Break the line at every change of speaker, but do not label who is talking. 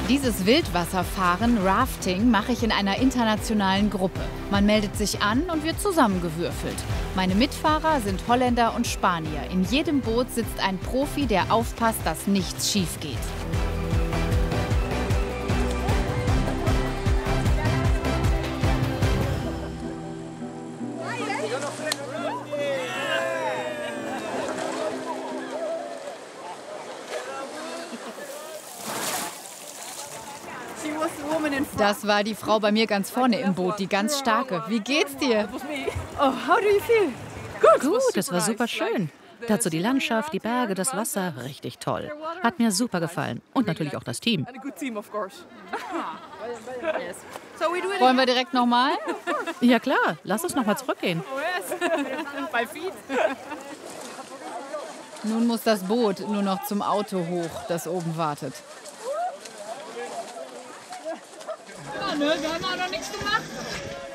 Dieses Wildwasserfahren, Rafting, mache ich in einer internationalen Gruppe. Man meldet sich an und wird zusammengewürfelt. Meine Mitfahrer sind Holländer und Spanier. In jedem Boot sitzt ein Profi, der aufpasst, dass nichts schief geht. Das war die Frau bei mir ganz vorne im Boot, die ganz starke. Wie geht's dir? Oh, how do you feel?
Gut, es war super schön. Dazu die Landschaft, die Berge, das Wasser, richtig toll. Hat mir super gefallen. Und natürlich auch das Team.
Wollen wir direkt nochmal?
Ja klar, lass uns nochmal zurückgehen.
Nun muss das Boot nur noch zum Auto hoch, das oben wartet. Ja, ne, wir haben auch noch nichts gemacht.